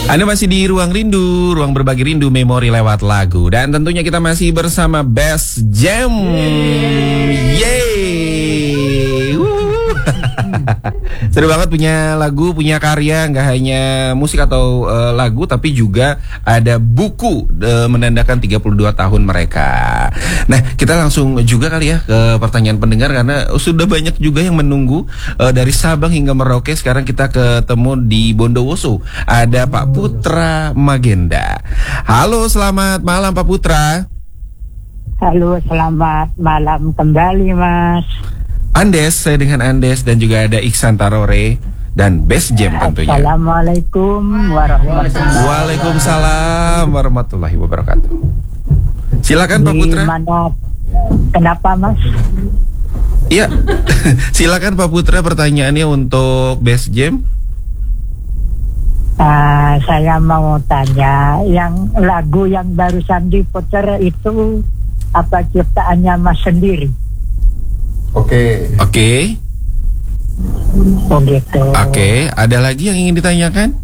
Anda masih di Ruang Rindu, ruang berbagi rindu memori lewat lagu. Dan tentunya kita masih bersama Best Jam. Yeay. Seru banget punya lagu, punya karya. Nggak hanya musik atau lagu, tapi juga ada buku menandakan 32 tahun mereka. Nah, kita langsung juga kali ya ke pertanyaan pendengar, karena sudah banyak juga yang menunggu dari Sabang hingga Merauke. Sekarang kita ketemu di Bondowoso. Ada Pak Putra Magenda. Halo, selamat malam Pak Putra. Halo, selamat malam kembali Mas Andes, saya dengan Andes, dan juga ada Iksan Tarore dan Best Jam tentunya. Assalamualaikum warahmatullahi wabarakatuh. Waalaikumsalam warahmatullahi wabarakatuh. Silakan Pak Putra. Kenapa Mas? Iya. Silakan Pak Putra, pertanyaannya untuk Best Jam. Saya mau tanya, yang lagu yang barusan diputar itu apa ciptaannya Mas sendiri? Oke. Oh gitu. Oke, ada lagi yang ingin ditanyakan?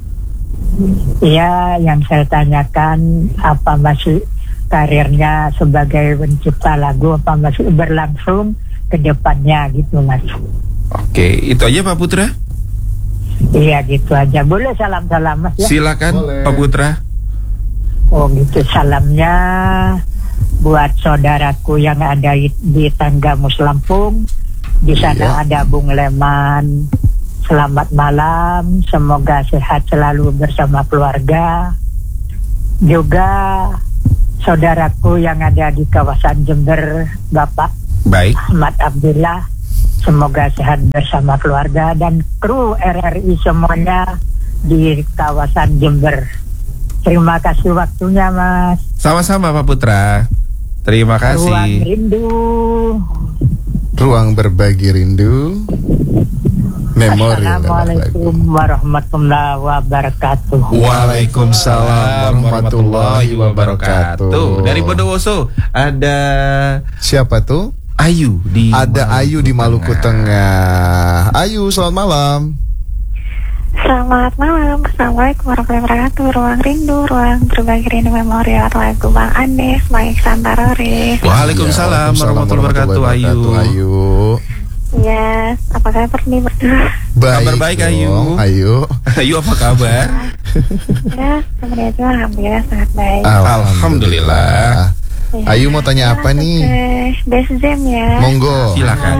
Iya, yang saya tanyakan, apa masih karirnya sebagai pencipta lagu, apa masih berlangsung ke depannya gitu Mas? Oke, itu aja Pak Putra. Iya gitu aja. Boleh salam-salam Mas ya? Silakan. Boleh. Pak Putra. Oh gitu, salamnya buat saudaraku yang ada di Tanggamus Lampung. Di sana ada Bung Leman. Selamat malam, semoga sehat selalu bersama keluarga. Juga saudaraku yang ada di kawasan Jember, Bapak Baik. Ahmad Abdullah, semoga sehat bersama keluarga, dan kru RRI semuanya di kawasan Jember. Terima kasih waktunya Mas. Sama-sama Pak Putra. Terima kasih. Ruang Rindu. Ruang berbagi rindu. Memori. Assalamualaikum warahmatullahi wabarakatuh. Waalaikumsalam warahmatullahi wabarakatuh. Dari Bondowoso ada siapa tuh? Ayu di Ada Maluku Ayu di Maluku Tengah. Ayu, selamat malam. Selamat malam, Assalamualaikum warahmatullahi wabarakatuh. Ruang Rindu, ruang berbagi rindu memori lewat lagu Bang Andes, Bang Iksan Tarore. Waalaikumsalam warahmatullahi wabarakatuh. Ayu. Ya, apa kabar nih berdua? Kabar baik Ayu. Ayu apa kabar? Ya, kemudian juga alhamdulillah sangat baik. Alhamdulillah. Ya. Ayu mau tanya apa nih? Best Jam ya. Monggo. Silakan.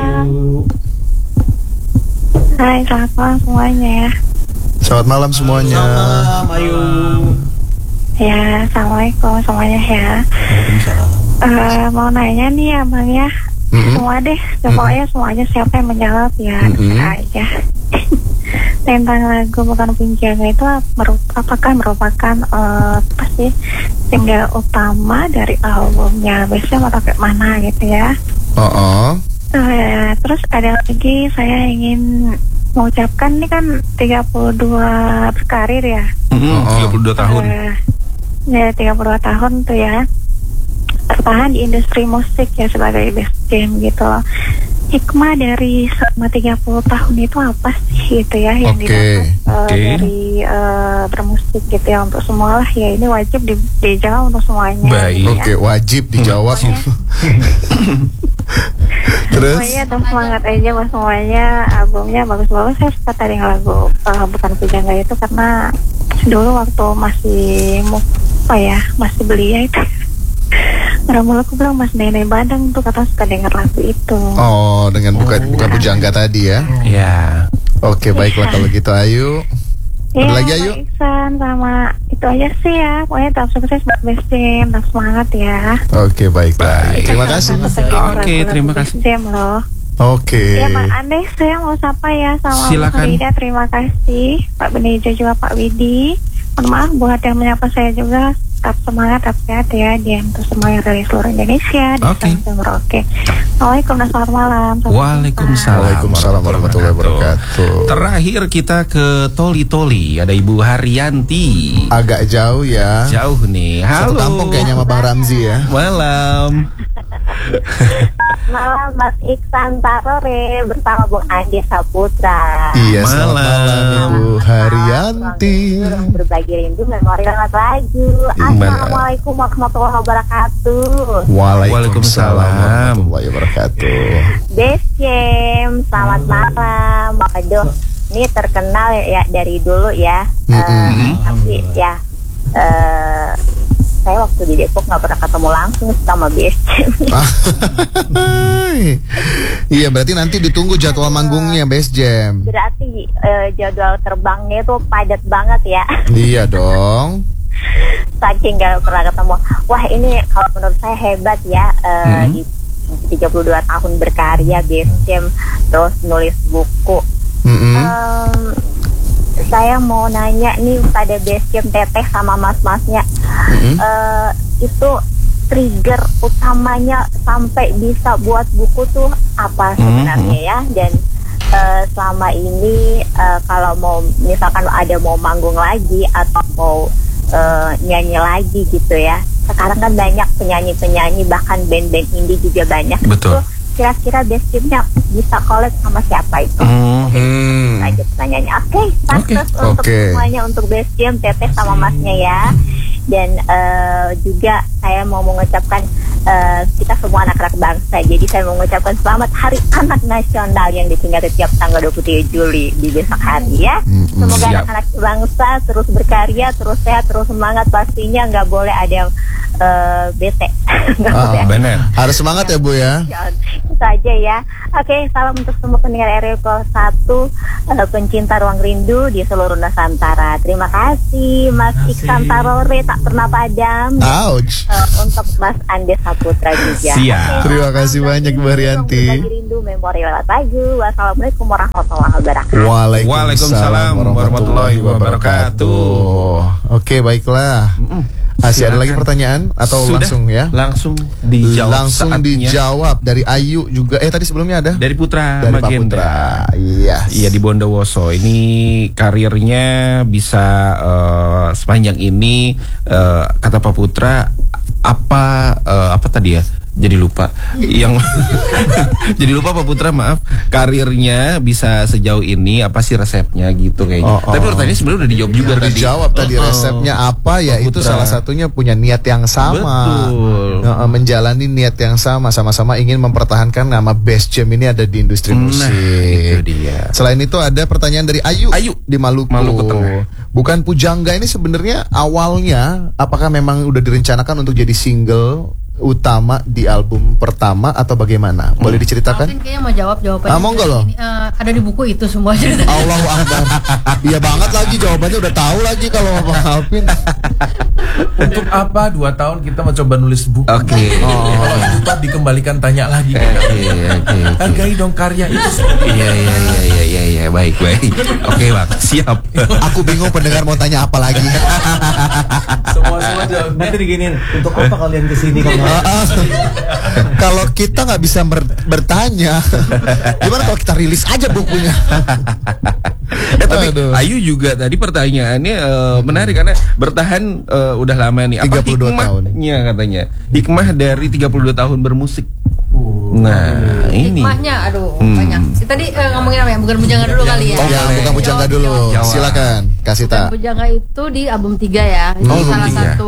Hai, selamat malam semuanya ya. Selamat malam semuanya. Selamat malam Ayu. Ya, assalamualaikum semuanya ya. Mau nanya nih ya Bang ya. Semua deh, pokoknya semuanya siapa yang menjawab ya aja. Tentang lagu Bukan Penjaga itu apakah merupakan apa sih single utama dari albumnya Besnya atau kayak mana gitu ya? Terus ada lagi, saya ingin mengucapkan ini kan 32 berkarir ya. 32 tahun. Ya 32 tahun tuh ya, bertahan di industri musik ya sebagai Best Jam gitu. Hikmah dari selama 30 tahun itu apa sih gitu ya yang didapat dari bermusik gitu ya, untuk semua lah ya, ini wajib dijawab untuk semuanya. Baik. Ya. Wajib dijawab. Terus? Semuanya dong, semangat aja mas semuanya. Albumnya bagus-bagus. Saya suka tadi lagu Bukan Pujangga itu karena dulu waktu masih belia itu aku bilang Mas Nenek Badang tuh kata suka denger lagu itu. Oh, dengan bukan Pujangga tadi ya? Iya. Oke, baiklah kalau gitu Ayu. Ya, ada lagi Ayu? Iksan sama itu aja sih ya. Pokoknya tetap sukses buat Best Jam, tetap semangat ya. Oke, baik. Terima kasih. Oke, terima kasih. Best Jam loh. Oke. Ya Pak Andes, saya mau sapa ya sama Silakan. Pak Rida, terima kasih. Pak Benejo juga Pak Widi. Mohon maaf buat yang menyapa saya juga. Tetap semangat, tetap sehat ya. Dia untuk semua yang dari seluruh Indonesia. Oke. Assalamualaikum, selamat malam. Waalaikumsalam warahmatullahi wabarakatuh. Terakhir kita ke Toli-Toli. Ada Ibu Haryanti. Agak jauh ya. Jauh nih. Halo. Satu kampung kayaknya sama Bang Ramzi ya. Malam. Malam Mas Iksan Tarore bersama Bung Andi Saputra. Iya, selamat malam Ibu Haryanti. hati. Berbagi rindu memori lewat lagu. Assalamualaikum warahmatullahi wabarakatuh. Waalaikumsalam warahmatullahi wabarakatuh. Best Jam, selamat malam. Aduh, ini terkenal ya dari dulu ya. Tapi ya saya waktu di Depok nggak pernah ketemu langsung sama Best Jam. Iya, berarti nanti ditunggu jadwal manggungnya Best Jam. Berarti jadwal terbangnya itu padat banget ya. Iya dong. Saking gak pernah ketemu. Wah, ini kalau menurut saya hebat ya. Di 32 tahun berkarya Best Jam, terus nulis buku. Saya mau nanya nih pada Best Jam, Teteh sama mas-masnya, itu trigger utamanya sampai bisa buat buku tuh apa sebenarnya ya? Dan selama ini kalau mau misalkan ada mau manggung lagi atau mau nyanyi lagi gitu ya, sekarang kan banyak penyanyi-penyanyi, bahkan band-band indie juga banyak. Betul. Itu kira-kira Best Jam-nya bisa collab sama siapa itu? Aja pertanyaannya. Oke, untuk semuanya, untuk Best Jam, Teteh sama masnya ya. Dan juga saya mau mengucapkan kita semua anak-anak bangsa, jadi saya mau mengucapkan selamat Hari Anak Nasional yang diperingati tiap tanggal 23 Juli di besok hari ya. Semoga anak-anak bangsa terus berkarya, terus sehat, terus semangat, pastinya nggak boleh ada yang bete. Benar. Harus semangat ya Bu ya. Itu aja ya. Oke, salam untuk semua pendengar RRI 1, pencinta ruang rindu di seluruh Nusantara. Terima kasih Mas Iksan Tarore, tak pernah padam. Ouch. Untuk Mas Andes Saputra juga. Siap. Terima kasih banyak Bu Haryanti. Berbagi rindu memori lewat lagu. Wassalamualaikum warahmatullahi wabarakatuh. Waalaikumsalam warahmatullahi wabarakatuh. Oke, baiklah. Masih ada lagi pertanyaan atau Sudah, langsung ya? Langsung dijawab. Langsung dijawab dari Ayu juga. Tadi sebelumnya ada? Dari Putra Dari Pak Magenda. Putra. Iya. Iya, di Bondowoso. Ini karirnya bisa sepanjang ini, kata Pak Putra, apa tadi ya? Jadi lupa. Yang jadi lupa Pak Putra, maaf. Karirnya bisa sejauh ini, apa sih resepnya gitu kayaknya. Tapi pertanyaannya sebenarnya udah dijawab juga tadi. Dijawab tadi resepnya apa ya? Itu salah satunya punya niat yang sama. Betul. Menjalani niat yang sama-sama ingin mempertahankan nama Best Jam ini ada di industri musik. Itu dia. Selain itu ada pertanyaan dari Ayu di Maluku. Maluku Tengah. Bukan Pujangga ini sebenarnya awalnya apakah memang udah direncanakan untuk jadi single utama di album pertama atau bagaimana? Boleh diceritakan? Alvin kayaknya mau jawab jawabannya. Monggo loh. Ada di buku itu semua ceritanya. Allahu Akbar. Iya banget lagi jawabannya udah tahu lagi kalau Bang Alvin. Untuk apa 2 tahun kita mencoba nulis buku? Oke. Kalau lupa dikembalikan tanya lagi. Hargai dong karya itu. Iya, baik. Oke, Bang. Siap. Aku bingung pendengar mau tanya apa lagi. Semua jawab. Nanti diginiin, untuk apa kalian kesini kamu? Kalau kita nggak bisa bertanya, gimana kalau kita rilis aja bukunya? Tapi Ayu juga tadi pertanyaannya menarik karena bertahan udah lama nih. Apa 32 tahun. hikmahnya katanya? Hikmah dari 32 tahun bermusik. Nah, ini. Hikmahnya banyak. Tadi ngomongin apa ya? Bukan Pujangga dulu kali ya. Oh, ya, bukan Pujangga dulu. Jawab. Silakan, kasih Bukan tahu. Pujangga itu di album 3 ya. Itu salah 3. satu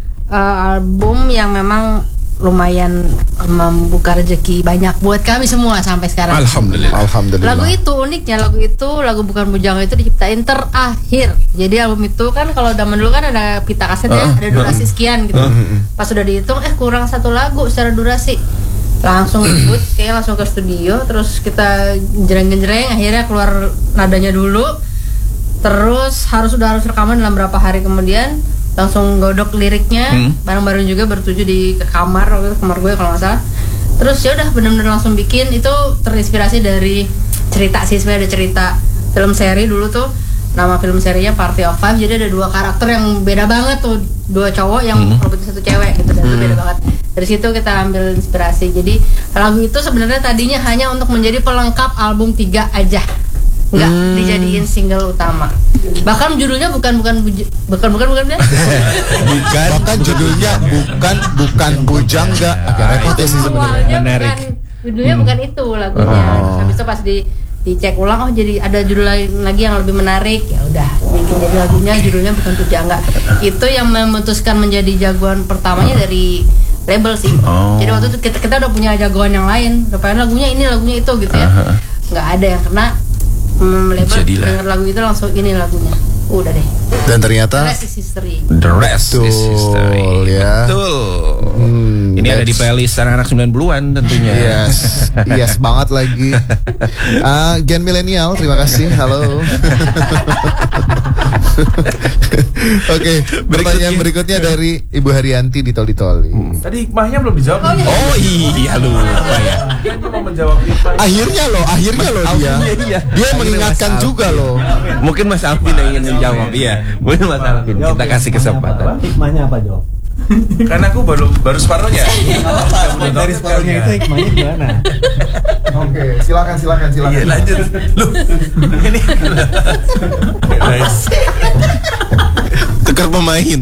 album yang memang lumayan membuka rezeki banyak buat kami semua sampai sekarang. Alhamdulillah. Lagu itu uniknya, lagu Bukan Pujangga itu diciptain terakhir. Jadi album itu kan kalau zaman dulu kan ada pita kaset ya, ada durasi sekian gitu. Pas sudah dihitung kurang 1 lagu secara durasi. Langsung ribut, kayak langsung ke studio, terus kita jreng-jreng, akhirnya keluar nadanya dulu. Terus harus rekaman dalam berapa hari kemudian, langsung godok liriknya, bareng-bareng juga bertuju di kamar gue kalau nggak salah. Terus ya udah benar-benar langsung bikin. Itu terinspirasi dari cerita sih, sebenarnya ada cerita film seri dulu tuh, nama film serinya Party of Five. Jadi ada 2 karakter yang beda banget tuh, 2 cowok yang merebut 1 cewek gitu, dan itu beda banget. Dari situ kita ambil inspirasi. Jadi lagu itu sebenarnya tadinya hanya untuk menjadi pelengkap album 3 aja, nggak dijadiin single utama. Bahkan judulnya bukan ya? Bahkan judulnya bukan Pujangga. Agak repot ya sih sebenarnya. Judulnya bukan itu lagunya. Habis itu pas dicek ulang, oh jadi ada judul lain lagi yang lebih menarik, ya udah bikin jadi lagunya judulnya Bukan Pujangga. Itu yang memutuskan menjadi jagoan pertamanya dari label sih. Jadi waktu itu kita udah punya jagoan yang lain, udah pengen lagunya ini lagunya itu gitu ya, nggak ada yang kena. Label denger lagu itu langsung ini lagunya, udah deh. Dan ternyata The Rest is History. The Rest is History. Ya. Betul. Ini ada di playlist anak-anak 90-an tentunya. Yes banget lagi. Gen milenial, terima kasih. Halo. Oke, pertanyaan berikutnya dari Ibu Haryanti di Toli-Toli. Tadi hikmahnya belum dijawab. Oh iya lupa ya. Dia cuma menjawab hikmah. Akhirnya loh dia mengingatkan juga loh. Mungkin Mas Alvin yang ingin menjawab. Iya, mungkin Mas Alvin. Kita kasih kesempatan. Hikmahnya apa, Jo? Karena aku baru separuhnya. Dari separuhnya itu hikmahnya gimana? Oke, silakan. Iya, lanjut. Loh. Ini. Nice. Tukar pemain.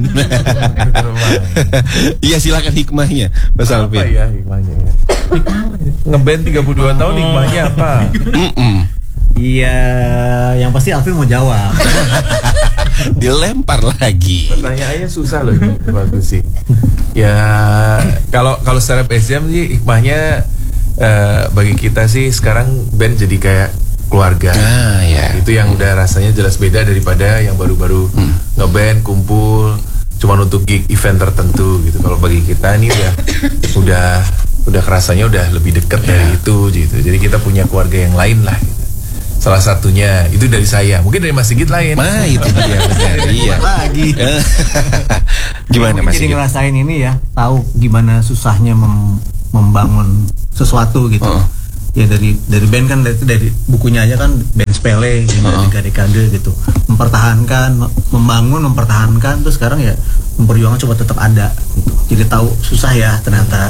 Iya, silakan hikmahnya, Mas Alvin. Apa ya hikmahnya ya? Ngeband 32 tahun hikmahnya apa? Iya, yang pasti Alvin mau jawab. Dilempar lagi. Pertanyaannya susah loh ini. Bagus sih. Ya kalau secara PSM sih hikmahnya bagi kita sih sekarang band jadi kayak keluarga. Ya. Itu yang udah rasanya jelas beda daripada yang baru-baru ngeband kumpul cuman untuk gig event tertentu gitu. Kalau bagi kita ini udah kerasanya udah lebih dekat dari itu gitu. Jadi kita punya keluarga yang lain lah gitu. Salah satunya itu dari saya, mungkin dari Mas Sigit lain. Nah itu dia benar. Iya. Lagi. Gimana Mas Jadi Sigit? ngerasain ini ya, tahu gimana susahnya membangun sesuatu gitu. Ya dari band kan dari bukunya aja kan band sepele dari dekade gitu. Mempertahankan terus sekarang ya memperjuangkan coba tetap ada gitu. Jadi tahu susah ya ternyata.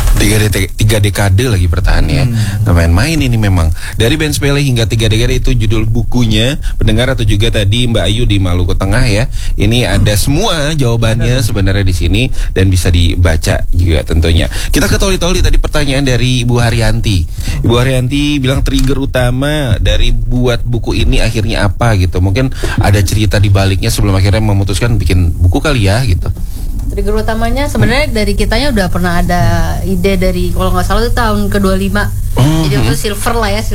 3 dekade lagi bertahannya. Nggak main-main ini memang. Dari band sepele hingga 3 dekade itu judul bukunya. Pendengar atau juga tadi Mbak Ayu di Maluku Tengah ya. Ini ada semua jawabannya sebenarnya di sini dan bisa dibaca juga tentunya. Kita ke Toli-Toli tadi pertanyaan dari Ibu Haryanti. Ibu Haryanti bilang trigger utama dari buat buku ini akhirnya apa gitu. Mungkin ada cerita di baliknya sebelum akhirnya memutuskan bikin buku kali ya gitu. Trigger utamanya sebenarnya dari kitanya udah pernah ada ide dari kalau nggak salah itu tahun ke-25. Jadi itu silver lah ya,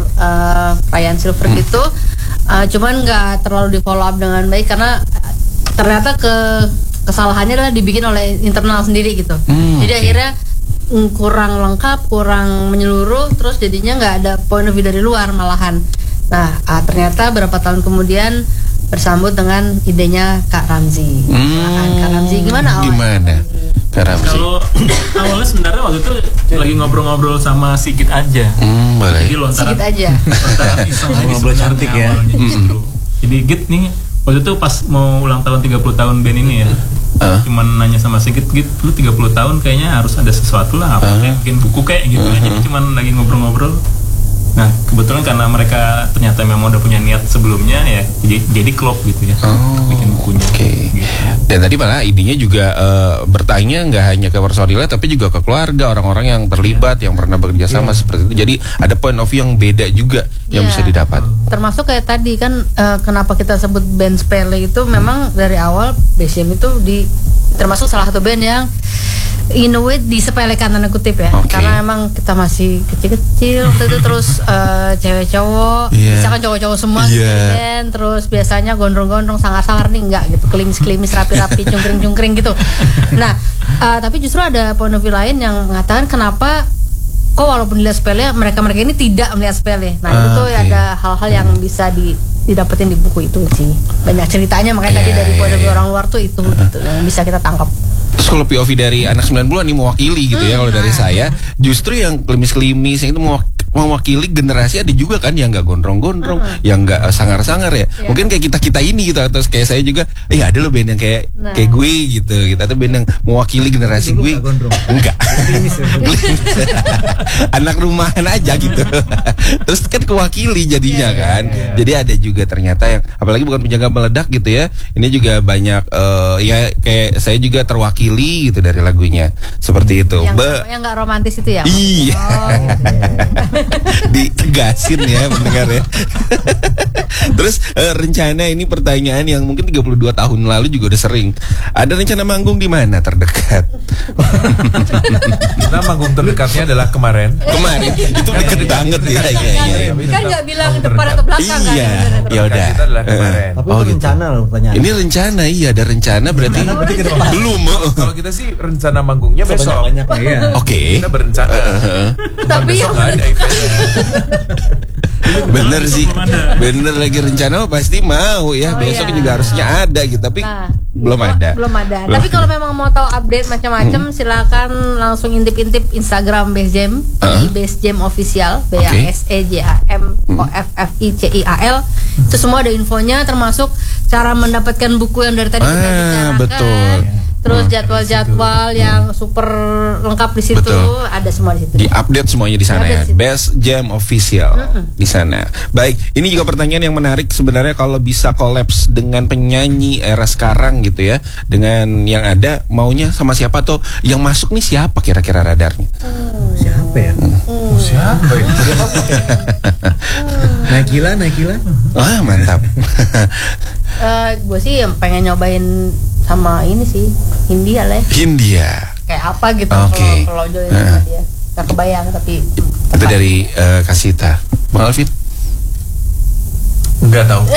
perayaan silver gitu. Cuman nggak terlalu di follow up dengan baik karena ternyata kesalahannya adalah dibikin oleh internal sendiri gitu. Jadi akhirnya kurang lengkap, kurang menyeluruh, terus jadinya nggak ada point of view dari luar malahan. Nah ternyata berapa tahun kemudian bersambut dengan idenya Kak Ramzi. Kak Ramzi gimana Kak Ramzi? Kalau awalnya sebenarnya waktu itu lagi ngobrol-ngobrol sama Sigit aja. Boleh. Jadi lontaran Sigit aja. iseng aja Ngobrol cantik ya. awalnya gitu. Jadi Git nih waktu itu pas mau ulang tahun 30 tahun band ini ya. Cuman nanya sama Sigit, Git lu 30 tahun kayaknya harus ada sesuatu lah, apa kayak bikin buku kayak gitu. Jadi cuman lagi ngobrol-ngobrol. Nah kebetulan karena mereka ternyata memang udah punya niat sebelumnya ya, jadi klop gitu ya, bikin bukunya. Gitu. Dan tadi malah idenya juga bertanya nggak hanya ke personilnya tapi juga ke keluarga, orang-orang yang terlibat, yang pernah bekerja sama seperti itu. Jadi ada point of view yang beda juga yang bisa didapat. Termasuk kayak tadi kan kenapa kita sebut band sepele itu memang dari awal BCM itu termasuk salah satu band yang in a way disepelekan tanda kutip ya, karena memang kita masih kecil-kecil waktu itu, terus cewek cowok, bisa kan cowok-cowok semua gitu kan, terus biasanya gondrong-gondrong sangar-sangar nih enggak gitu, kelimis-kelimis rapi-rapi cungkring-cungkring gitu. Nah tapi justru ada point of view lain yang mengatakan kenapa kok walaupun dilihat sepele mereka ini tidak melihat sepele. Nah itu ada hal-hal yang bisa didapetin di buku itu sih, banyak ceritanya, makanya tadi dari point of view orang luar tuh itu gitu yang bisa kita tangkap. Terus kalau POV dari anak 90-an ini mewakili gitu ya, kalau dari saya justru yang klimis-klimis yang itu mewakili generasi ada juga kan yang nggak gondrong-gondrong, yang nggak sangar-sangar ya. Mungkin kayak kita ini gitu, atau kayak saya juga, ada loh band yang kayak gue gitu. Kita tuh band yang mewakili generasi gue. Enggak. Anak rumahan aja gitu. Terus kan kewakili jadinya kan. Jadi ada juga ternyata yang apalagi bukan penjaga meledak gitu ya. Ini juga banyak ya kayak saya juga terwakili gitu dari lagunya. Seperti itu. Yang nggak romantis itu ya? Iya. Ditegasin ya mendengar ya. Terus rencana ini pertanyaan yang mungkin 32 tahun lalu juga udah sering. Ada rencana manggung di mana terdekat? Nah, manggung terdekatnya adalah kemarin. Itu deket banget ya. Iya. Kan nggak bilang depan atau belakang kan. Iya. Ya udah. Kita adalah kemarin. Tapi Oh, itu gitu. rencana loh pertanyaan. Ini rencana, iya ada rencana berarti belum. Kalau kita sih rencana manggungnya besok. Banyak ya. Oke. Kita berencana. Tapi Besok yang nggak ada eventnya. Bener sih, bener lagi rencana pasti mau ya. Oh, Besok iya. juga harusnya ada gitu, tapi Nah, belum ada. Belum ada. Tapi kalau memang mau tahu update macam-macam, silakan langsung intip-intip Instagram Base Jam di Base Jam Official, BASEJAMOFFICIAL. Itu semua ada infonya, termasuk cara mendapatkan buku yang dari tadi kita bicarakan. Betul. Terus jadwal-jadwal yang super lengkap di situ, Betul. ada semua di situ. Di-update semuanya di sana ya. Di-update situ. Best Jam Official di sana. Baik, ini juga pertanyaan yang menarik sebenarnya, kalau bisa kolaps dengan penyanyi era sekarang gitu ya, dengan yang ada, maunya sama siapa tuh? Yang masuk nih siapa kira-kira radarnya? Siapa ya? Siapa ya? Naikila. Wah, mantap. Gue sih yang pengen nyobain sama ini sih, Hindia lah ya. Hindia. Kayak apa gitu Oke. kalau join sama dia. Gak kebayang tapi Itu dari Kasita. Bang Alvin? Enggak tahu.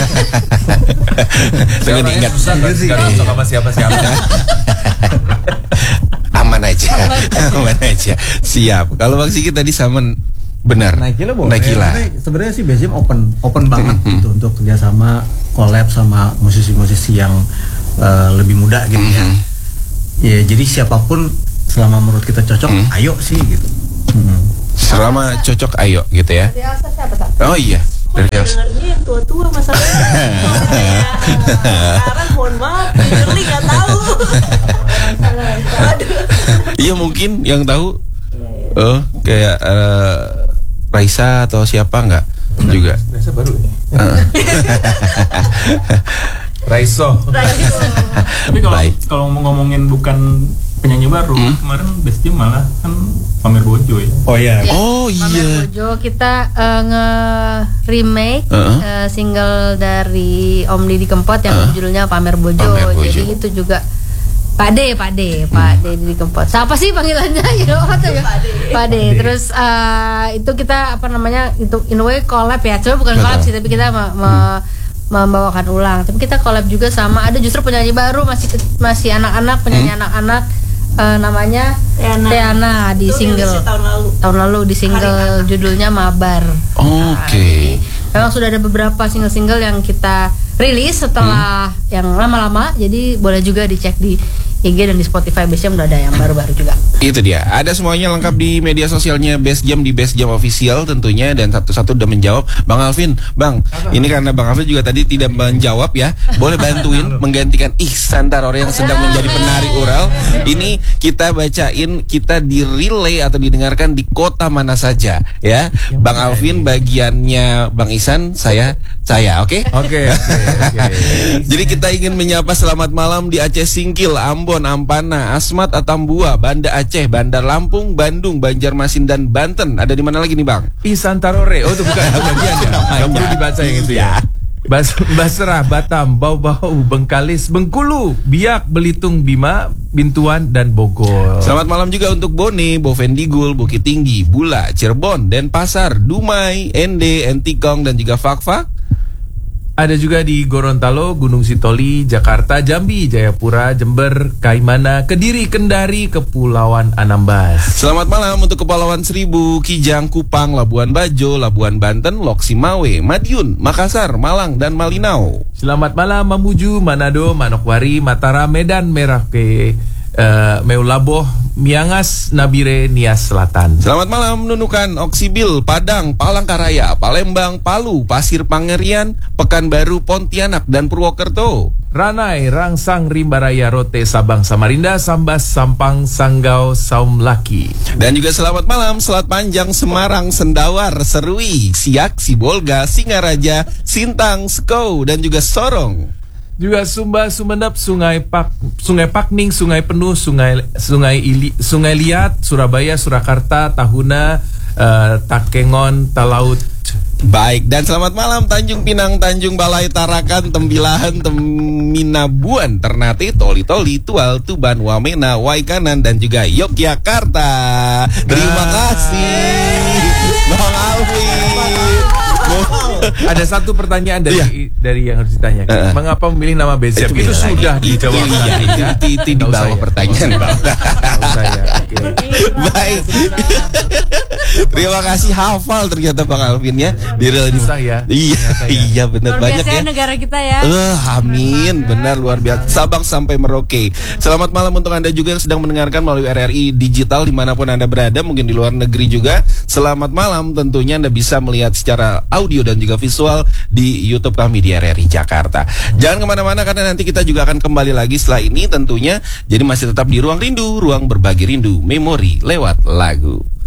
Saya diingat. Susah kan? Enggak cocok sama siapa-siapa. Aman aja. Aman aja. Siap. Kalau Bang Sigit tadi sama benar. Naikila boleh. Naikila. Sebenarnya sih Base Jam open banget gitu untuk kerjasama, collab sama musisi-musisi yang lebih muda gitu ya. Ya jadi siapapun selama menurut kita cocok, ayo sih gitu. Selama cocok ayo gitu ya. Dari Elsa siapa tak? Oh iya. Dari Elsa. Dengarnya yang tua-tua masalahnya. Sekarang mohon maaf, Shirley nggak tahu. Iya mungkin yang tahu. Oh kayak Raisa atau siapa nggak juga. Biasa baru ya. Raiso. Tapi kalau mau ngomongin bukan penyanyi baru, kemarin Base Jam malah kan pamer bojo ya. Oh iya. Oh Pamer iya. Bojo kita nge-remake single dari Om Didi Kempot yang judulnya Pamer Bojo. Pamer Bojo. Jadi itu juga Pak D Didi Kempot. Siapa sih panggilannya? Pak D. Terus itu kita apa namanya? Itu in a way collab ya. Cuma bukan collab sih, tapi kita membawakan ulang. Tapi kita collab juga sama ada justru penyanyi baru masih anak-anak, penyanyi anak-anak namanya Teana di Itu single rilisnya tahun lalu. di single judulnya Mabar. Oke. Memang sudah ada beberapa single-single yang kita rilis setelah yang lama-lama, jadi boleh juga dicek di IG dan di Spotify Base Jam udah ada yang baru-baru juga. Itu dia. Ada semuanya lengkap di media sosialnya Base Jam di Base Jam Official tentunya, dan satu-satu udah menjawab. Bang Alvin, Bang, ini karena Bang Alvin juga tadi tidak menjawab ya. Boleh bantuin menggantikan Ihsan Tarore yang sedang menjadi penari ural. Ini kita bacain, kita di relay atau didengarkan di kota mana saja ya. Bang Alvin bagiannya Bang Ihsan, saya, oke? Oke. Jadi kita ingin menyapa selamat malam di Aceh Singkil, Ambon, Ampana, Asmat, Atambua, Banda Aceh, Bandar Lampung, Bandung, Banjarmasin, dan Banten. Ada di mana lagi nih Bang? Ihsan Tarore. Oh itu bukan bagian ya. Nggak perlu dibaca yang itu ya. Basrah, Batam, Bau-Bau, Bengkalis, Bengkulu, Biak, Belitung, Bima, Bintuan, dan Bogor. Selamat malam juga untuk Bone, Bovendigul, Bukit Tinggi, Bula, Cirebon, Denpasar, Dumai, Ende, Entikong, dan juga Fakfak. Ada juga di Gorontalo, Gunung Sitoli, Jakarta, Jambi, Jayapura, Jember, Kaimana, Kediri, Kendari, Kepulauan Anambas. Selamat malam untuk Kepulauan Seribu, Kijang, Kupang, Labuan Bajo, Labuan Banten, Loksimawe, Madiun, Makassar, Malang, dan Malinau. Selamat malam Mamuju, Manado, Manokwari, Mataram, Medan, Merauke, Meulaboh, Miangas, Nabire, Nias Selatan. Selamat malam Nunukan, Oksibil, Padang, Palangkaraya, Palembang, Palu, Pasir Pangerian, Pekanbaru, Pontianak, dan Purwokerto. Ranai, Rangsang, Rimbaraya, Rote, Sabang, Samarinda, Sambas, Sampang, Sanggau, Saumlaki. Dan juga selamat malam Selat Panjang, Semarang, Sendawar, Serui, Siak, Sibolga, Singaraja, Sintang, Skou, dan juga Sorong. Juga Sumba, Sumenep, Sungai Pakning, Sungai Penuh, Sungai Liat, Surabaya, Surakarta, Tahuna, Takengon Talaut. Baik, dan selamat malam Tanjung Pinang, Tanjung Balai, Tarakan, Tembilahan, Teminabuan, Ternate, Toli-Toli, Tual, Tuban, Wamena, Waikanan, dan juga Yogyakarta. Terima kasih Bang Alvin. Ada satu pertanyaan dari yang harus ditanyakan. Mengapa memilih nama Bezep? Itu sudah dijawab tadi. Itu di bawah pertanyaan. Baik. Terima kasih, hafal ternyata Bang Alvin ya. Susah ya. Iya benar, banyak ya. Negara kita ya. Amin, benar, luar biasa. Sabang sampai Merauke. Selamat malam untuk Anda juga yang sedang mendengarkan melalui RRI Digital dimanapun Anda berada, mungkin di luar negeri juga. Selamat malam, tentunya Anda bisa melihat secara audio dan juga visual di YouTube kami di RRI Jakarta. Jangan kemana-mana karena nanti kita juga akan kembali lagi setelah ini tentunya. Jadi masih tetap di Ruang Rindu, ruang berbagi rindu, memori lewat lagu.